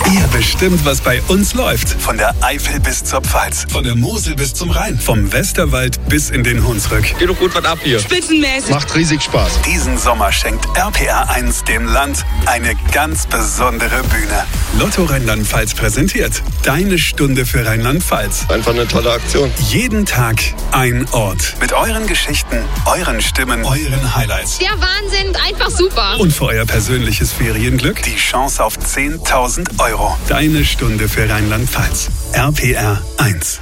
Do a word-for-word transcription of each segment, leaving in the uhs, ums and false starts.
Ihr bestimmt, was bei uns läuft. Von der Eifel bis zur Pfalz. Von der Mosel bis zum Rhein. Vom Westerwald bis in den Hunsrück. Geht doch gut was ab hier. Spitzenmäßig. Macht riesig Spaß. Diesen Sommer schenkt R P R eins dem Land eine ganz besondere Bühne. Lotto Rheinland-Pfalz präsentiert Deine Stunde für Rheinland-Pfalz. Einfach eine tolle Aktion. Jeden Tag ein Ort. Mit euren Geschichten, euren Stimmen, euren Highlights. Der Wahnsinn, einfach super. Und für euer persönliches Ferienglück die Chance auf zehntausend Euro. Deine Stunde für Rheinland-Pfalz. R P R eins.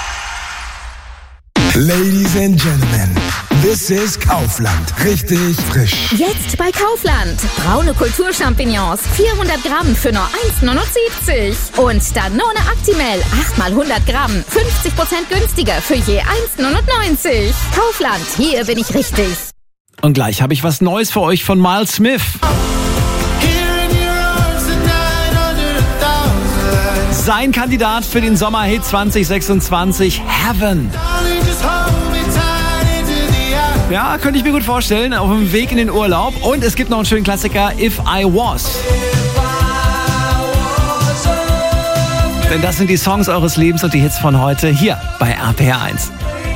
Ladies and Gentlemen, this is Kaufland. Richtig frisch. Jetzt bei Kaufland. Braune Kulturchampignons, vierhundert Gramm für nur eins neunundsiebzig. Und Danone Actimel, acht mal hundert Gramm, fünfzig Prozent günstiger für je eins neunundneunzig. Kaufland, hier bin ich richtig. Und gleich habe ich was Neues für euch von Miles Smith. Sein Kandidat für den Sommerhit zwanzig sechsundzwanzig, Heaven. Ja, könnte ich mir gut vorstellen, auf dem Weg in den Urlaub. Und es gibt noch einen schönen Klassiker, If I Was. Denn das sind die Songs eures Lebens und die Hits von heute hier bei R P R eins.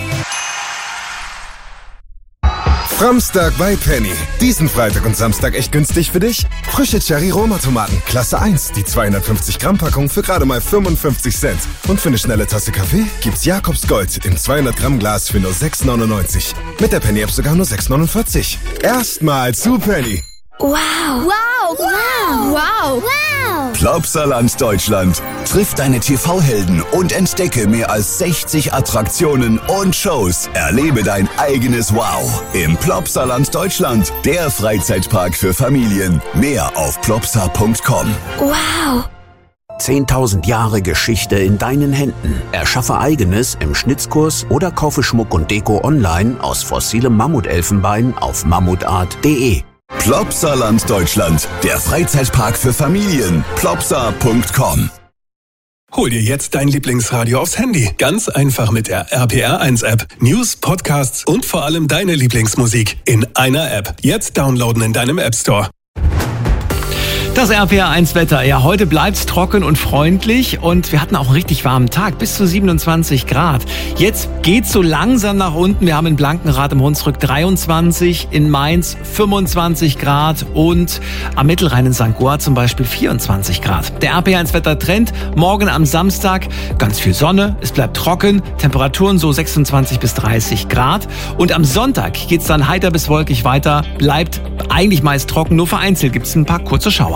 Samstag bei Penny. Diesen Freitag und Samstag echt günstig für dich? Frische Cherry-Roma-Tomaten, Klasse eins, die zweihundertfünfzig Gramm Packung für gerade mal fünfundfünfzig Cent. Und für eine schnelle Tasse Kaffee gibt's Jakobs Gold im zweihundert Gramm Glas für nur sechs neunundneunzig. Mit der Penny-App sogar nur sechs neunundvierzig. Erstmal zu Penny. Wow. Wow. Wow. Wow. Wow. Plopsaland Deutschland. Triff deine T V-Helden und entdecke mehr als sechzig Attraktionen und Shows. Erlebe dein eigenes Wow im Plopsaland Deutschland. Der Freizeitpark für Familien. Mehr auf plopsa punkt com. Wow. zehntausend Jahre Geschichte in deinen Händen. Erschaffe eigenes im Schnitzkurs oder kaufe Schmuck und Deko online aus fossilem Mammutelfenbein auf mammutart punkt de. Plopsaland Deutschland, der Freizeitpark für Familien. plopsa punkt com. Hol dir jetzt dein Lieblingsradio aufs Handy. Ganz einfach mit der R P R eins App. News, Podcasts und vor allem deine Lieblingsmusik in einer App. Jetzt downloaden in deinem App Store. Das R P R eins Wetter. Ja, heute bleibt's trocken und freundlich und wir hatten auch einen richtig warmen Tag, bis zu siebenundzwanzig Grad. Jetzt geht's so langsam nach unten. Wir haben in Blankenrath im Hunsrück dreiundzwanzig, in Mainz fünfundzwanzig Grad und am Mittelrhein in Sankt Goar zum Beispiel vierundzwanzig Grad. Der R P R eins Wettertrend, morgen am Samstag ganz viel Sonne, es bleibt trocken, Temperaturen so sechsundzwanzig bis dreißig Grad und am Sonntag geht's dann heiter bis wolkig weiter, bleibt eigentlich meist trocken, nur vereinzelt gibt's ein paar kurze Schauer.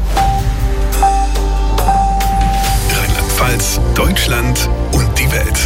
Rheinland-Pfalz, Deutschland und die Welt.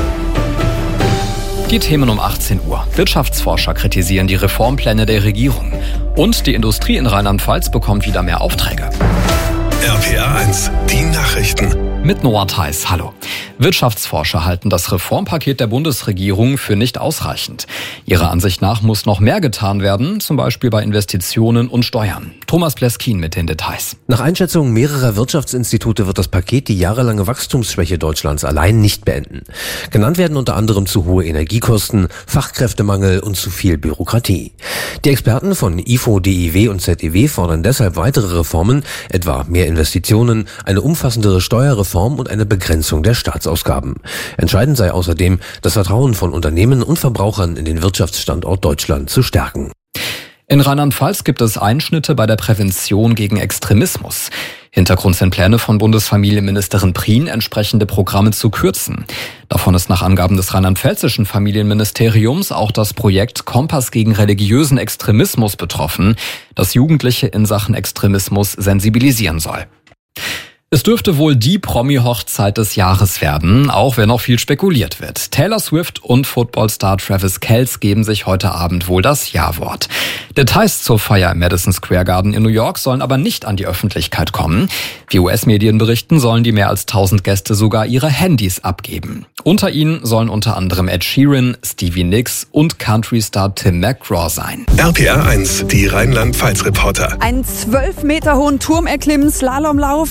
Die Themen um achtzehn Uhr. Wirtschaftsforscher kritisieren die Reformpläne der Regierung. Und die Industrie in Rheinland-Pfalz bekommt wieder mehr Aufträge. R P R eins, die Nachrichten. Mit Noah Theis, hallo. Wirtschaftsforscher halten das Reformpaket der Bundesregierung für nicht ausreichend. Ihrer Ansicht nach muss noch mehr getan werden, zum Beispiel bei Investitionen und Steuern. Thomas Pleskin mit den Details. Nach Einschätzung mehrerer Wirtschaftsinstitute wird das Paket die jahrelange Wachstumsschwäche Deutschlands allein nicht beenden. Genannt werden unter anderem zu hohe Energiekosten, Fachkräftemangel und zu viel Bürokratie. Die Experten von I F O, D I W und Z E W fordern deshalb weitere Reformen, etwa mehr Investitionen, eine umfassendere Steuerreform und eine Begrenzung der Staatsausgaben. Entscheidend sei außerdem, das Vertrauen von Unternehmen und Verbrauchern in den Wirtschaftsstandort Deutschland zu stärken. In Rheinland-Pfalz gibt es Einschnitte bei der Prävention gegen Extremismus. Hintergrund sind Pläne von Bundesfamilienministerin Prien, entsprechende Programme zu kürzen. Davon ist nach Angaben des rheinland-pfälzischen Familienministeriums auch das Projekt Kompass gegen religiösen Extremismus betroffen, das Jugendliche in Sachen Extremismus sensibilisieren soll. Es dürfte wohl die Promi-Hochzeit des Jahres werden, auch wenn noch viel spekuliert wird. Taylor Swift und Footballstar Travis Kelce geben sich heute Abend wohl das Ja-Wort. Details zur Feier im Madison Square Garden in New York sollen aber nicht an die Öffentlichkeit kommen. Wie U S-Medien berichten, sollen die mehr als tausend Gäste sogar ihre Handys abgeben. Unter ihnen sollen unter anderem Ed Sheeran, Stevie Nicks und Country-Star Tim McGraw sein. R P R eins, die Rheinland-Pfalz-Reporter. Einen zwölf Meter hohen Turm erklimmen, Slalomlauf, eine achtzig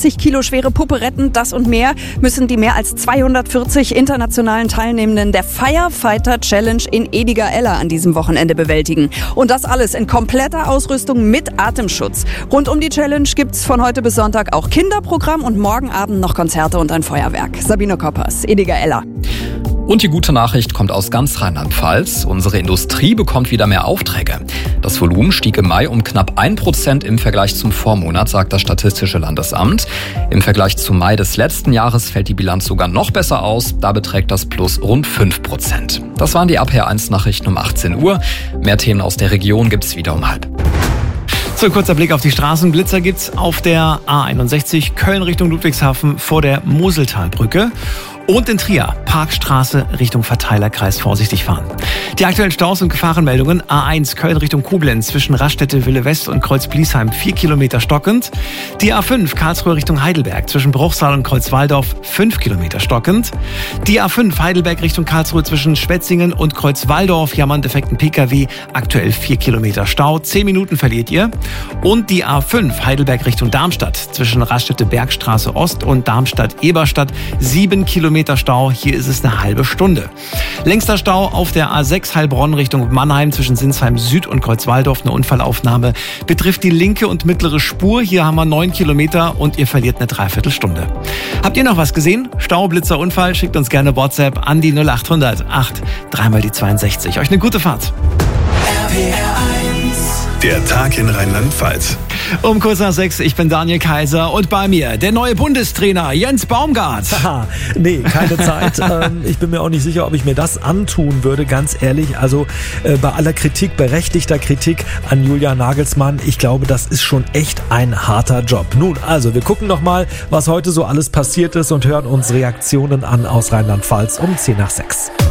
sechzig Kilo schwere Puppe retten. Das und mehr müssen die mehr als zweihundertvierzig internationalen Teilnehmenden der Firefighter Challenge in Ediger-Ella an diesem Wochenende bewältigen. Und das alles in kompletter Ausrüstung mit Atemschutz. Rund um die Challenge gibt's von heute bis Sonntag auch Kinderprogramm und morgen Abend noch Konzerte und ein Feuerwerk. Sabine Koppers, Ediger-Ella. Und die gute Nachricht kommt aus ganz Rheinland-Pfalz. Unsere Industrie bekommt wieder mehr Aufträge. Das Volumen stieg im Mai um knapp ein Prozent im Vergleich zum Vormonat, sagt das Statistische Landesamt. Im Vergleich zum Mai des letzten Jahres fällt die Bilanz sogar noch besser aus. Da beträgt das Plus rund fünf Prozent. Das waren die A P R eins Nachrichten um achtzehn Uhr. Mehr Themen aus der Region gibt's wieder um halb. So, kurzer Blick auf die Straßenblitzer gibt's auf der A einundsechzig Köln Richtung Ludwigshafen vor der Moseltalbrücke. Und in Trier, Parkstraße Richtung Verteilerkreis, vorsichtig fahren. Die aktuellen Staus und Gefahrenmeldungen: A eins Köln Richtung Koblenz zwischen Raststätte Wille West und Kreuz-Bliesheim vier Kilometer stockend. Die A fünf Karlsruhe Richtung Heidelberg zwischen Bruchsal und Kreuzwaldorf fünf Kilometer stockend. Die A fünf Heidelberg Richtung Karlsruhe zwischen Schwetzingen und Kreuzwaldorf, ja, man defekten P K W, aktuell vier Kilometer Stau, zehn Minuten verliert ihr. Und die A fünf Heidelberg Richtung Darmstadt zwischen Raststätte Bergstraße Ost und Darmstadt-Eberstadt sieben Kilometer Stau, hier ist es eine halbe Stunde. Längster Stau auf der A sechs Heilbronn Richtung Mannheim zwischen Sinsheim Süd und Kreuzwaldorf. Eine Unfallaufnahme betrifft die linke und mittlere Spur. Hier haben wir neun Kilometer und ihr verliert eine Dreiviertelstunde. Habt ihr noch was gesehen? Stau, Blitzer, Unfall? Schickt uns gerne WhatsApp an die null achthundert acht, dreimal die zweiundsechzig. Euch eine gute Fahrt. R P R eins. Der Tag in Rheinland-Pfalz. Um kurz nach sechs, ich bin Daniel Kaiser und bei mir der neue Bundestrainer Jens Baumgart. Haha, nee, keine Zeit. ähm, ich bin mir auch nicht sicher, ob ich mir das antun würde, ganz ehrlich. Also äh, bei aller Kritik, berechtigter Kritik an Julian Nagelsmann, ich glaube, das ist schon echt ein harter Job. Nun, also wir gucken noch mal, was heute so alles passiert ist und hören uns Reaktionen an aus Rheinland-Pfalz um zehn nach sechs.